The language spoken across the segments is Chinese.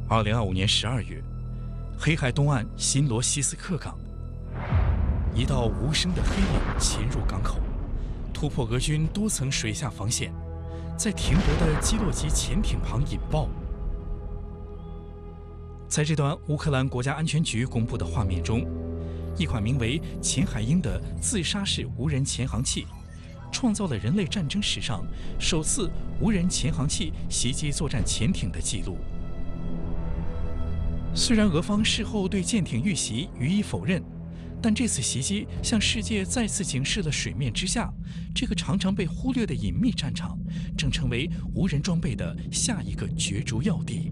2025年12月，黑海东岸新罗西斯克港，一道无声的黑影潜入港口，突破俄军多层水下防线，在停泊的基洛级潜艇旁引爆。在这段乌克兰国家安全局公布的画面中，一款名为“钱海鹰”的自杀式无人潜航器，创造了人类战争史上首次无人潜航器袭击作战潜艇的记录。虽然俄方事后对舰艇遇袭予以否认，但这次袭击向世界再次警示了水面之下这个常常被忽略的隐秘战场，正成为无人装备的下一个角逐要地。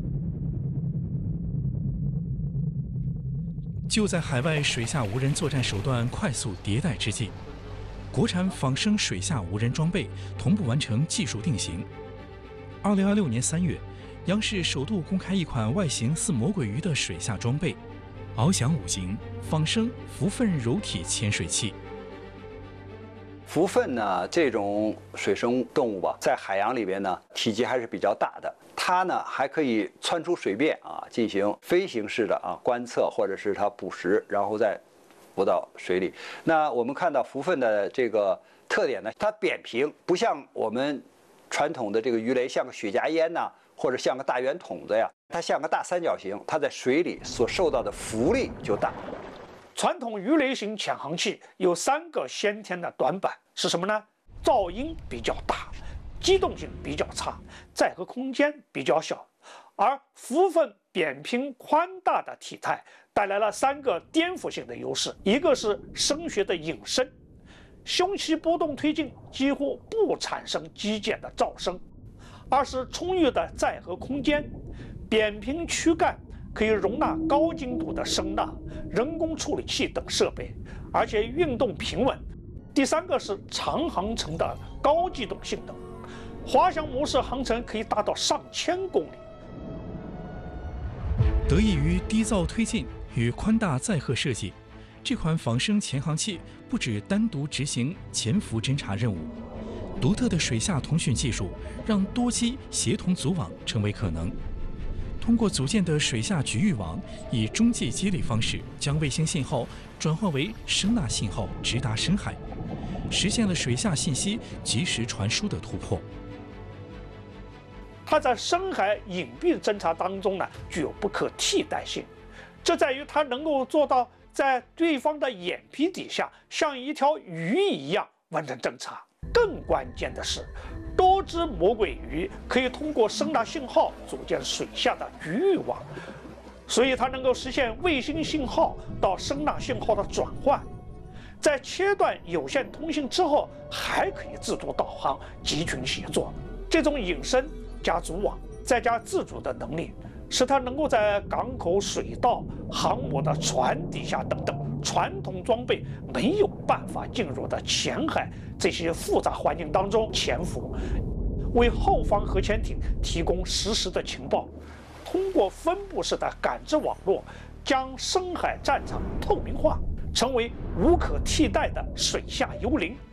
就在海外水下无人作战手段快速迭代之际，国产仿生水下无人装备同步完成技术定型。2026年3月，央视首度公开一款外形似魔鬼鱼的水下装备——翱翔5型仿生浮粪柔体潜水器。 浮粪呢，这种水生动物吧，在海洋里边呢，体积还是比较大的。它呢还可以窜出水面进行飞行式的观测，或者是它捕食，然后再浮到水里。那我们看到浮粪的这个特点呢，它扁平，不像我们传统的这个鱼雷像个雪茄烟呐，或者像个大圆筒子呀，它像个大三角形，它在水里所受到的浮力就大。 传统鱼雷型潜航器有3个先天的短板是什么呢？噪音比较大，机动性比较差，载荷空间比较小。而浮粪扁平宽大的体态带来了3个颠覆性的优势：一个是声学的隐身，胸鳍波动推进几乎不产生机械的噪声；二是充裕的载荷空间，扁平躯干可以容纳高精度的声呐、人工处理器等设备，而且运动平稳。第3个是长航程的高机动性能，滑翔模式航程可以达到上千公里。 得益于低噪推进与宽大载荷设计，这款仿生潜航器不只单独执行潜伏侦察任务，独特的水下通讯技术让多机协同组网成为可能。通过组建的水下局域网，以中继接力方式将卫星信号转换为声呐信号，直达深海，实现了水下信息及时传输的突破。 它在深海隐蔽侦察当中呢，具有不可替代性。这在于它能够做到在对方的眼皮底下，像一条鱼一样完成侦察。更关键的是，多只魔鬼鱼可以通过声呐信号组建水下的局域网，所以它能够实现卫星信号到声呐信号的转换。在切断有线通信之后，还可以自主导航、集群协作。这种隐身加组网再加自主的能力，使它能够在港口、水道、航母的船底下等等传统装备没有办法进入的浅海这些复杂环境当中潜伏，为后方核潜艇提供实时的情报。通过分布式的感知网络，将深海战场透明化，成为无可替代的水下幽灵。